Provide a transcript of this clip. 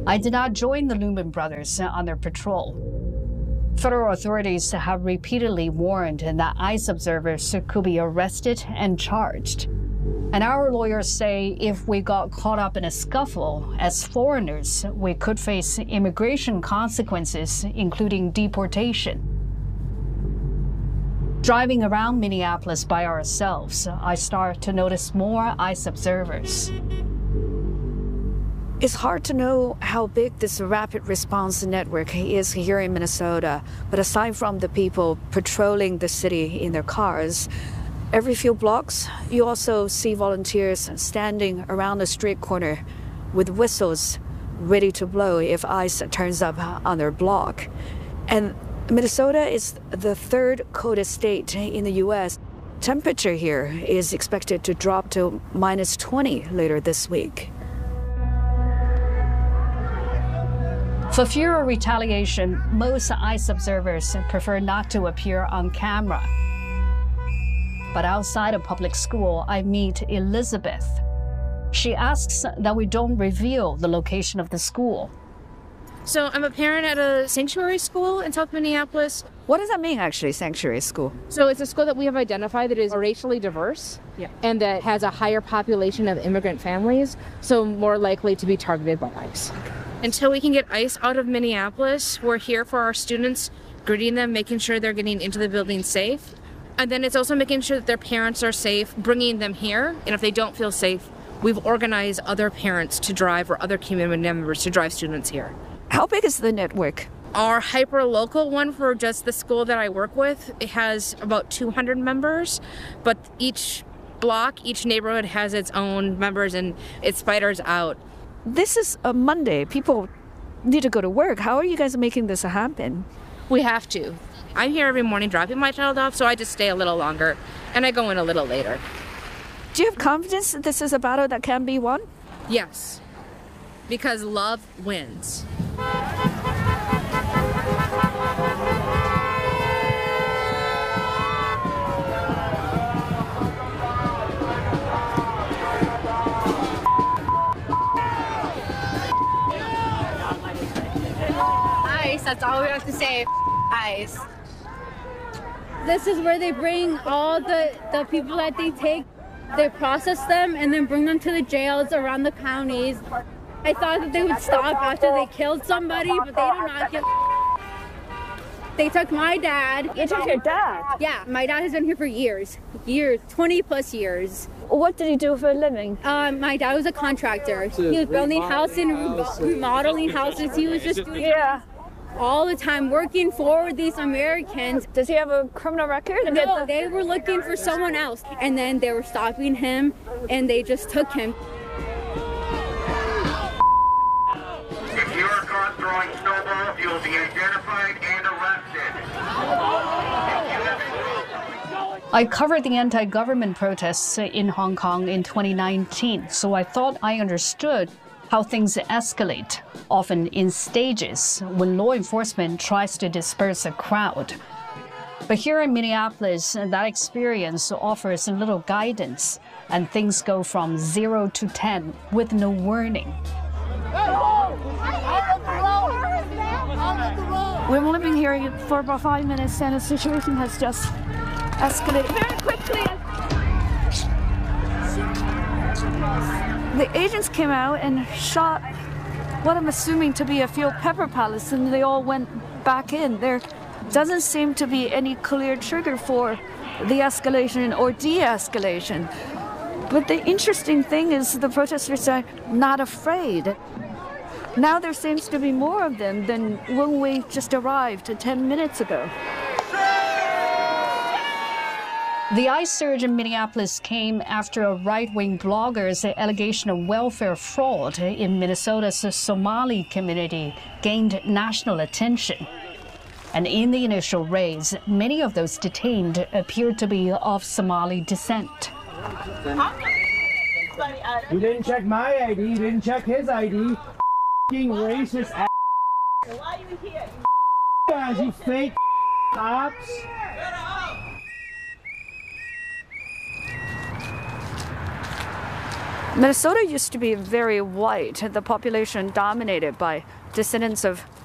I did not join the Lumen brothers on their patrol. Federal authorities have repeatedly warned that ICE observers could be arrested and charged. And our lawyers say if we got caught up in a scuffle as foreigners, we could face immigration consequences, including deportation. Driving around Minneapolis by ourselves, I start to notice more ICE observers. It's hard to know how big this rapid response network is here in Minnesota, but aside from the people patrolling the city in their cars, every few blocks you also see volunteers standing around the street corner with whistles ready to blow if ICE turns up on their block. And Minnesota is the third coldest state in the U.S. Temperature here is expected to drop to -20 later this week. For fear of retaliation, most ICE observers prefer not to appear on camera. But outside a public school, I meet Elizabeth. She asks that we don't reveal the location of the school. So I'm a parent at a sanctuary school in South Minneapolis. What does that mean, actually, sanctuary school? So it's a school that we have identified that is racially diverse and that has a higher population of immigrant families, so more likely to be targeted by ICE. Until we can get ICE out of Minneapolis, we're here for our students, greeting them, making sure they're getting into the building safe. And then it's also making sure that their parents are safe, bringing them here. And if they don't feel safe, we've organized other parents to drive or other community members to drive students here. How big is the network? Our hyper-local one for just the school that I work with, it has about 200 members, but each block, each neighborhood has its own members and it spiders out. This is a Monday. People need to go to work. How are you guys making this happen? We have to. I'm here every morning dropping my child off, so I just stay a little longer, and I go in a little later. Do you have confidence that this is a battle that can be won? Yes, because love wins. ICE, that's all we have to say. ICE. This is where they bring all the people that they take, they process them and then bring them to the jails around the counties. I thought that they would stop after they killed somebody, but they do not kill. They took my dad. They took your dad? Yeah, my dad has been here for years, 20 plus years. What did he do for a living? My dad was a contractor. He was building houses and remodeling houses. He was just doing all the time working for these Americans. Does he have a criminal record? No, they were looking for someone else. And then they were stopping him and they just took him. If you are caught throwing snowballs, you will be identified and arrested. I covered the anti-government protests in Hong Kong in 2019, so I thought I understood how things escalate, often in stages, when law enforcement tries to disperse a crowd. But here in Minneapolis, that experience offers a little guidance, and things go from 0 to 10 with no warning. We've only been here for about 5 minutes, and the situation has just escalated very quickly. The agents came out and shot what I'm assuming to be a few pepper pellets, and they all went back in. There doesn't seem to be any clear trigger for the escalation or de-escalation. But the interesting thing is the protesters are not afraid. Now there seems to be more of them than when we just arrived 10 minutes ago. The ICE surge in Minneapolis came after a right-wing blogger's allegation of welfare fraud in Minnesota's Somali community gained national attention. And in the initial raids, many of those detained appeared to be of Somali descent. You didn't check my ID, you didn't check his ID. F***ing racist ass. Why are you here? Guys, you fake cops. Minnesota used to be very white, the population dominated by descendants of